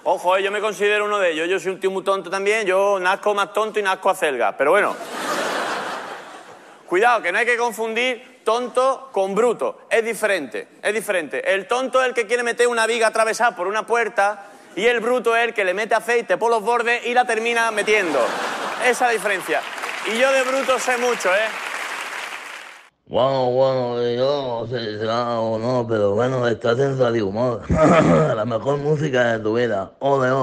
Ojo, yo me considero uno de ellos. Yo soy un tío muy tonto también. Yo nazco más tonto y nazco acelga. Pero bueno. Cuidado, que no hay que confundir tonto con bruto. Es diferente, es diferente. El tonto es el que quiere meter una viga atravesada por una puerta y el bruto es el que le mete aceite por los bordes y la termina metiendo. Esa es la diferencia. Y yo de bruto sé mucho, ¿eh? Bueno, yo no sé si será o no, pero bueno, estás en Radio Humor. La mejor música de tu vida. Ole, ole.